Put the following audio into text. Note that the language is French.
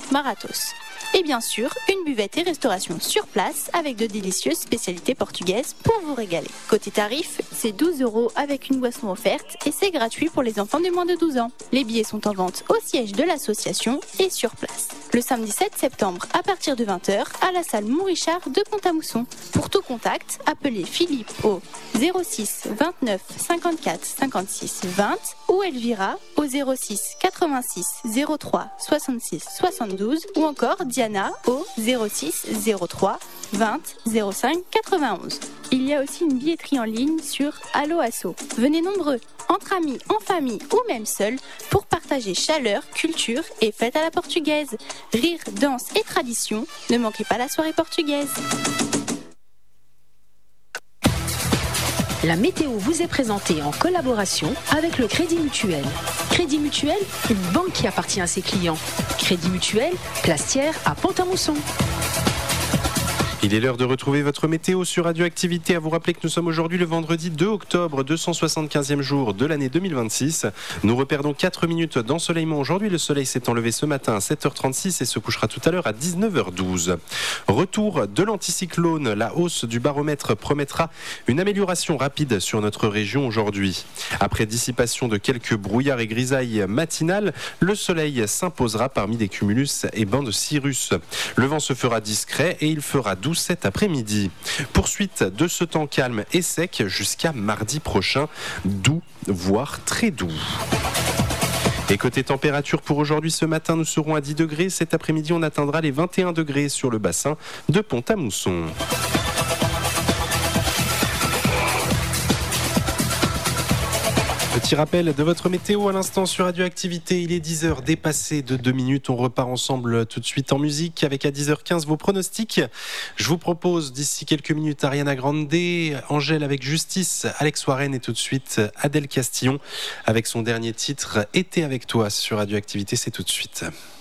Marathos. Et bien sûr, une buvette et restauration sur place avec de délicieuses spécialités portugaises pour vous régaler. Côté tarif, c'est 12 € avec une boisson offerte et c'est gratuit pour les enfants de moins de 12 ans. Les billets sont en vente au siège de l'association et sur place. Le samedi 7 septembre à partir de 20h à la salle Montrichard de Pont-à-Mousson. Pour tout contact, appelez Philippe au 06 29 54 56 20 ou Elvira au 06 86 03 66 72 ou encore Diana au 06 03 20 05 91. Il y a aussi une billetterie en ligne sur Allo Asso. Venez nombreux, entre amis, en famille ou même seuls, pour partager chaleur, culture et fête à la portugaise. Rire, danse et tradition, ne manquez pas la soirée portugaise. La météo vous est présentée en collaboration avec le Crédit Mutuel. Crédit Mutuel, une banque qui appartient à ses clients. Crédit Mutuel, place Thiers à Pont-à-Mousson. Il est l'heure de retrouver votre météo sur Radioactivité. À vous rappeler que nous sommes aujourd'hui le vendredi 2 octobre, 275e jour de l'année 2026. Nous reperdons 4 minutes d'ensoleillement aujourd'hui. Le soleil s'est enlevé ce matin à 7h36 et se couchera tout à l'heure à 19h12. Retour de l'anticyclone. La hausse du baromètre promettra une amélioration rapide sur notre région aujourd'hui. Après dissipation de quelques brouillards et grisailles matinales, le soleil s'imposera parmi des cumulus et bancs cirrus. Le vent se fera discret et il fera doux cet après-midi. Poursuite de ce temps calme et sec jusqu'à mardi prochain, doux, voire très doux. Et côté température pour aujourd'hui, ce matin nous serons à 10 degrés. Cet après-midi on atteindra les 21 degrés sur le bassin de Pont-à-Mousson. Petit rappel de votre météo à l'instant sur Radioactivité, il est 10h dépassé de 2 minutes, on repart ensemble tout de suite en musique avec à 10h15 vos pronostics. Je vous propose d'ici quelques minutes Ariana Grande, Angèle avec Justice, Alex Warren et tout de suite Adèle Castillon avec son dernier titre Été avec toi sur Radioactivité, c'est tout de suite.